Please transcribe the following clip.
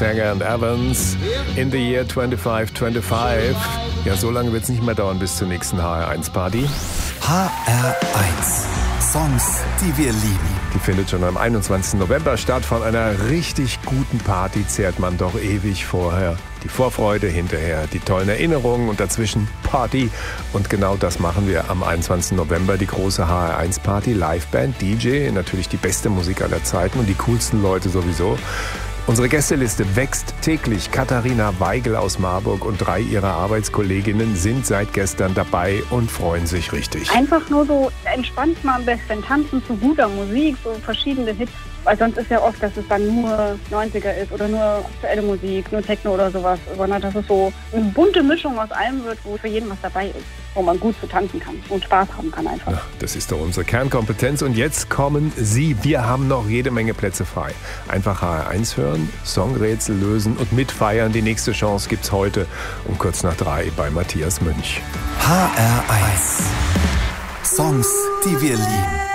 Sanger and Evans, In the Year 2525. Ja, so lange wird es nicht mehr dauern bis zur nächsten HR1-Party. HR1. Songs, die wir lieben. Die findet schon am 21. November statt. Von einer richtig guten Party zehrt man doch ewig vorher. Die Vorfreude, hinterher die tollen Erinnerungen und dazwischen Party. Und genau das machen wir am 21. November. Die große HR1-Party, Liveband, DJ, natürlich die beste Musik aller Zeiten und die coolsten Leute sowieso. Unsere Gästeliste wächst täglich. Katharina Weigel aus Marburg und 3 ihrer Arbeitskolleginnen sind seit gestern dabei und freuen sich richtig. Einfach nur so entspannt mal am besten tanzen zu guter Musik, so verschiedene Hits. Weil sonst ist ja oft, dass es dann nur 90er ist oder nur aktuelle Musik, nur Techno oder sowas. Sondern dass es so eine bunte Mischung aus allem wird, wo für jeden was dabei ist. Wo man gut zu tanzen kann und Spaß haben kann einfach. Ja, das ist doch unsere Kernkompetenz. Und jetzt kommen Sie. Wir haben noch jede Menge Plätze frei. Einfach HR1 hören, Songrätsel lösen und mitfeiern. Die nächste Chance gibt's heute um kurz nach 3 bei Matthias Münch. HR1. Songs, die wir lieben.